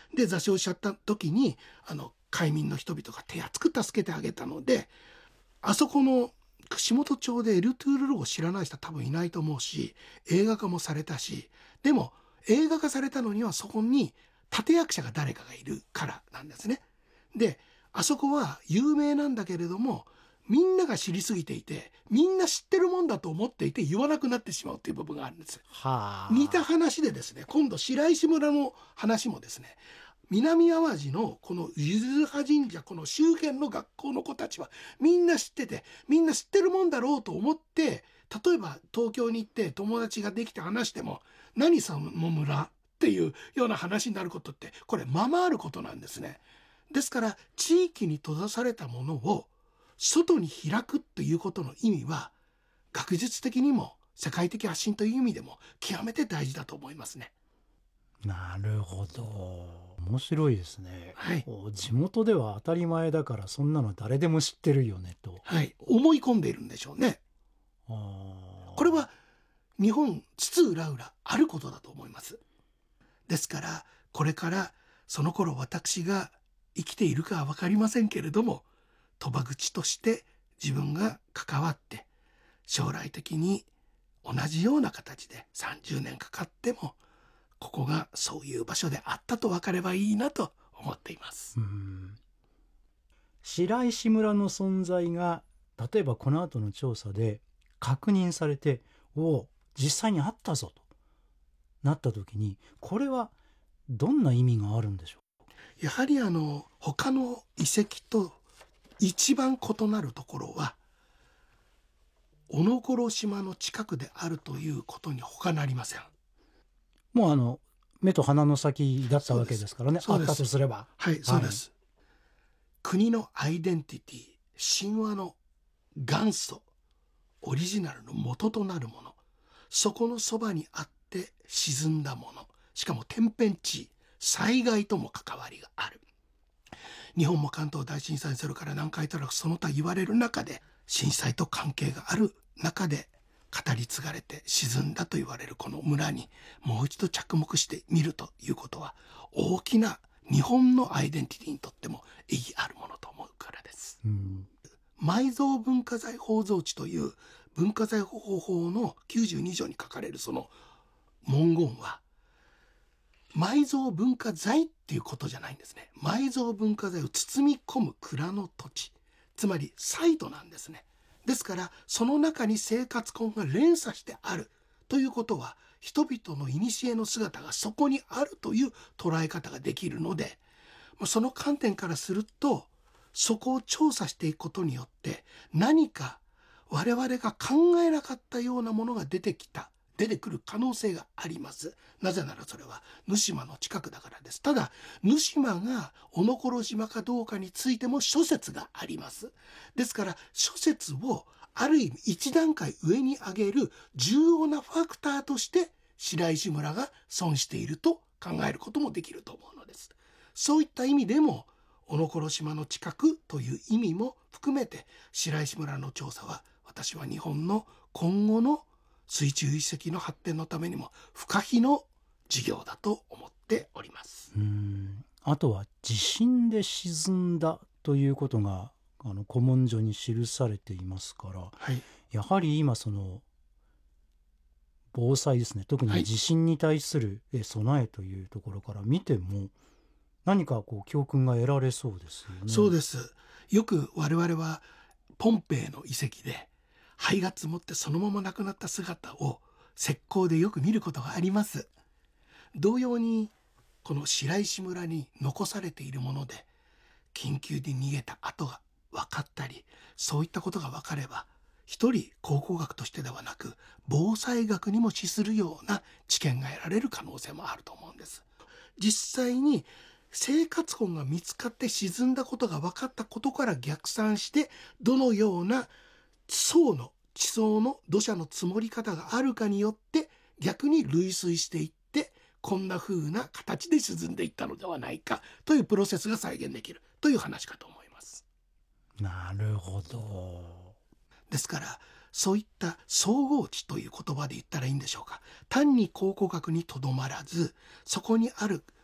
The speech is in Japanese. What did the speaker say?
で座礁しちゃった時に海民の人々が手厚く助けてあげたので、あそこの串本町でエルトゥールルを知らない人は多分いないと思うし、映画化もされたし、でも映画化されたのにはそこに立役者が誰かがいるからなんですね。であそこは有名なんだけれども、みんなが知りすぎていて、みんな知ってるもんだと思っていて言わなくなってしまうという部分があるんです。 はあ、 似た話でですね、今度白石村の話もですね、南淡路のこの柚葉神社、この周辺の学校の子たちはみんな知ってて、みんな知ってるもんだろうと思って、例えば東京に行って友達ができて話しても、何その村っていうような話になることって、これままあることなんですね。ですから地域に閉ざされたものを外に開くということの意味は、学術的にも世界的発信という意味でも極めて大事だと思いますね。 なるほど、面白いですね。 はい、 地元では当たり前だからそんなの誰でも知ってるよねと、 はい、思い込んでいるんでしょうね。これは日本津々浦々あることだと思います。ですからこれからその頃私が生きているかは分かりませんけれども、賭場口として自分が関わって将来的に同じような形で30年かかってもここがそういう場所であったと分かればいいなと思っています。 白石村の存在が例えばこの後の調査で確認されて、実際にあったぞとなった時に、これはどんな意味があるんでしょう。やはり他の遺跡と一番異なるところは、小野頃島の近くであるということに他なりません。 もう目と鼻の先だったわけですからね。あったとすれば。 はい、そうです。国のアイデンティティ、神話の元祖、オリジナルの元となるもの、そこのそばにあって沈んだもの、しかも天変地異、災害とも関わりがある。日本も関東大震災するから南海トラフその他言われる中で、震災と関係がある中で語り継がれて沈んだと言われるこの村にもう一度着目してみるということは、大きな日本のアイデンティティにとっても意義あるものと思うからです。埋蔵文化財宝蔵地という文化財保護法の92条に書かれるその文言は、埋蔵文化財っていうことじゃないんですね。埋蔵文化財を包み込む蔵の土地、つまりサイトなんですね。ですからその中に生活痕が連鎖してあるということは、人々の古の姿がそこにあるという捉え方ができるので、その観点からすると、そこを調査していくことによって何か我々が考えなかったようなものが出てくる可能性があります。なぜならそれは沼島の近くだからです。ただ沼島が小野頃島かどうかについても諸説があります。ですから諸説をある意味一段階上に上げる重要なファクターとして白石村が存していると考えることもできると思うのです。そういった意味でも小野頃島の近くという意味も含めて、白石村の調査は私は日本の今後の水中遺跡の発展のためにも不可避の事業だと思っております。 あとは地震で沈んだということが古文書に記されていますから、やはり今その防災ですね、特に地震に対する備えというところから見ても、何か教訓が得られそうですよね。 そうです。よく我々はポンペイの遺跡で灰が積もってそのまま亡くなった姿を石膏でよく見ることがあります。同様にこの白石村に残されているもので緊急で逃げた跡が分かったり、そういったことが分かれば、一人考古学としてではなく防災学にも資するような知見が得られる可能性もあると思うんです。実際に生活痕が見つかって沈んだことが分かったことから逆算して、どのような地層の土砂の積もり方があるかによって逆に類推していって、こんな風な形で沈んでいったのではないかというプロセスが再現できるという話かと思います。 なるほど。 ですからそういった総合地という言葉で言ったらいいんでしょうか。単に考古学にとどまらず、そこにある